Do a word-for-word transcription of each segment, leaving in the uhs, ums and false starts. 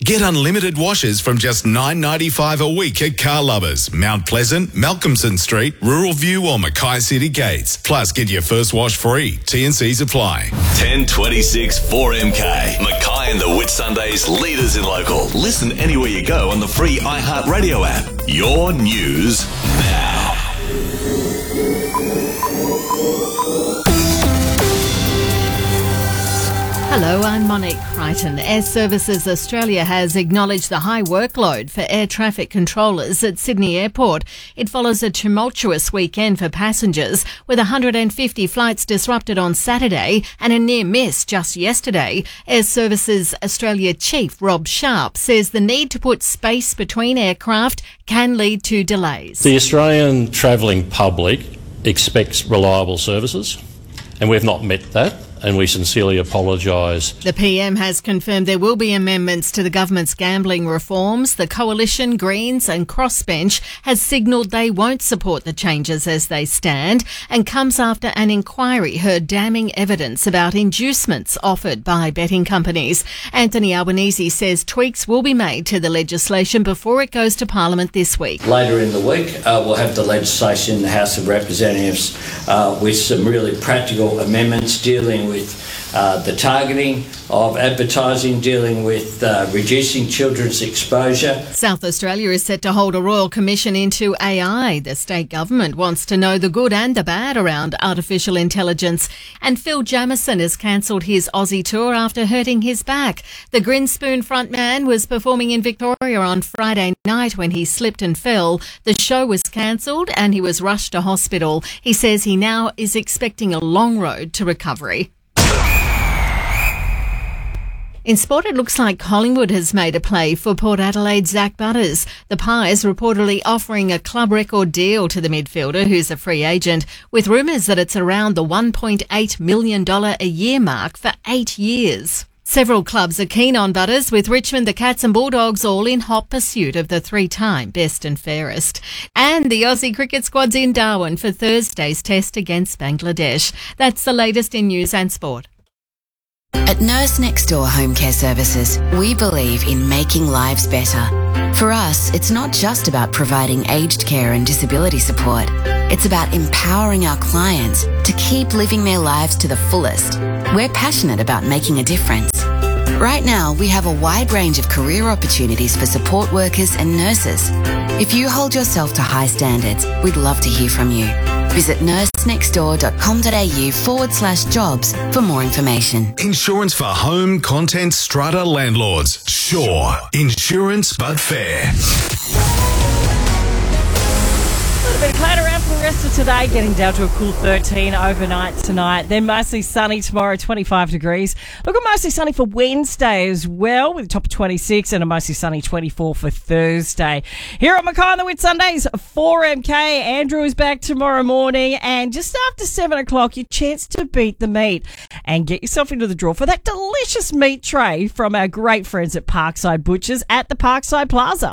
Get unlimited washes from just nine dollars ninety-five a week at Car Lovers, Mount Pleasant, Malcolmson Street, Rural View or Mackay City Gates. Plus, get your first wash free. T and C's apply. ten twenty-six four M K. Mackay and the Whitsundays leaders in local. Listen anywhere you go on the free iHeartRadio app. Your news now. Hello, I'm Monique Crichton. Air Services Australia has acknowledged the high workload for air traffic controllers at Sydney Airport. It follows a tumultuous weekend for passengers, with one hundred fifty flights disrupted on Saturday and a near miss just yesterday. Air Services Australia Chief Rob Sharp says the need to put space between aircraft can lead to delays. The Australian travelling public expects reliable services, and we've not met that, and we sincerely apologise. The P M has confirmed there will be amendments to the government's gambling reforms. The Coalition, Greens and Crossbench has signalled they won't support the changes as they stand, and comes after an inquiry heard damning evidence about inducements offered by betting companies. Anthony Albanese says tweaks will be made to the legislation before it goes to Parliament this week. Later in the week, uh, we'll have the legislation in the House of Representatives uh, with some really practical amendments dealing with uh, the targeting of advertising, dealing with uh, reducing children's exposure. South Australia is set to hold a royal commission into A I. The state government wants to know the good and the bad around artificial intelligence. And Phil Jamieson has cancelled his Aussie tour after hurting his back. The Grinspoon frontman was performing in Victoria on Friday night when he slipped and fell. The show was cancelled and he was rushed to hospital. He says he now is expecting a long road to recovery. In sport, it looks like Collingwood has made a play for Port Adelaide's Zach Butters. The Pies reportedly offering a club record deal to the midfielder, who's a free agent, with rumours that it's around the one point eight million dollars a year mark for eight years. Several clubs are keen on Butters, with Richmond, the Cats and Bulldogs all in hot pursuit of the three-time best and fairest. And the Aussie cricket squad's in Darwin for Thursday's test against Bangladesh. That's the latest in news and sport. At Nurse Next Door Home Care Services, we believe in making lives better. For us, it's not just about providing aged care and disability support. It's about empowering our clients to keep living their lives to the fullest. We're passionate about making a difference. Right now, we have a wide range of career opportunities for support workers and nurses. If you hold yourself to high standards, we'd love to hear from you. Visit nursenextdoor.com.au forward slash jobs for more information. Insurance for home, content, strata landlords. Sure. Insurance but fair. A little bit of cloud around for the rest of today, getting down to a cool thirteen overnight tonight. Then mostly sunny tomorrow, twenty-five degrees. Look at mostly sunny for Wednesday as well, with a top of twenty-six and a mostly sunny twenty-four for Thursday. Here at Mackay on the Whitsundays, four M K. Andrew is back tomorrow morning, and just after seven o'clock, your chance to beat the meat and get yourself into the draw for that delicious meat tray from our great friends at Parkside Butchers at the Parkside Plaza.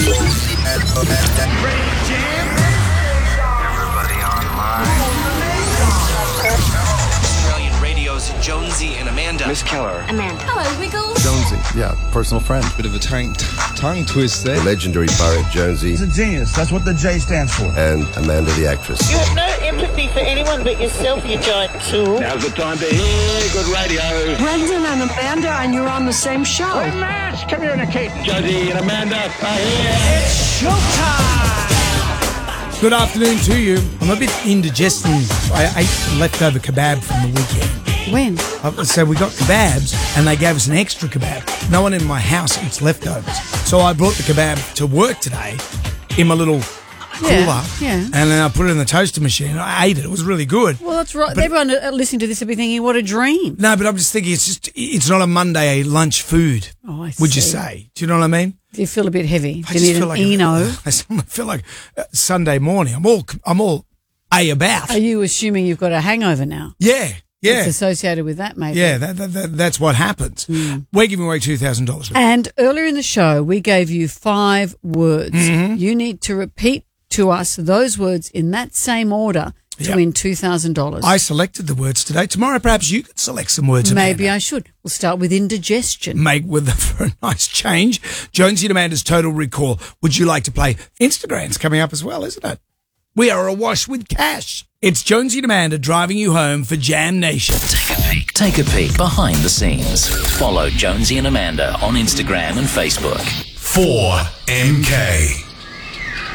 Australian Radio's Jonesy and Amanda. Miss Keller. Amanda. Hello, Wiggles. Jonesy, yeah, personal friend. Bit of a tongue, t- tongue twist there. The legendary Barry Jonesy. He's a genius. That's what the J stands for. And Amanda the actress. You have no empathy for anyone but yourself, you giant tool. Now's the time to hear good radio. Brendan and Amanda, and you're on the same show. Hey, Matt, come here, Nikki. Jonesy and Amanda are here. It's showtime! Good afternoon to you. I'm a bit indigesting. I ate leftover kebab from the weekend. When? Uh, so we got kebabs and they gave us an extra kebab. No one in my house eats leftovers. So I brought the kebab to work today in my little cooler. Yeah, yeah. And then I put it in the toaster machine. I ate it. It was really good. Well, that's right. But everyone listening to this will be thinking, what a dream. No, but I'm just thinking it's just it's not a Monday lunch food. Oh, I would see. you say? Do you know what I mean? Do you feel a bit heavy? I Do you just need feel an like Eno? I feel like uh, Sunday morning. I'm all I'm all a about. Are you assuming you've got a hangover now? Yeah, yeah. It's associated with that, maybe. Yeah, that, that, that, that's what happens. Mm. We're giving away two thousand dollars. And earlier in the show, we gave you five words. Mm-hmm. You need to repeat to us those words in that same order to Yep. win two thousand dollars. I selected the words today. Tomorrow, perhaps you could select some words. Maybe Amanda. I should. We'll start with indigestion. Make with for a nice change. Jonesy and Amanda's Total Recall. Would you like to play? Instagram's coming up as well, isn't it? We are awash with cash. It's Jonesy and Amanda driving you home for Jam Nation. Take a peek. Take a peek behind the scenes. Follow Jonesy and Amanda on Instagram and Facebook. four M K.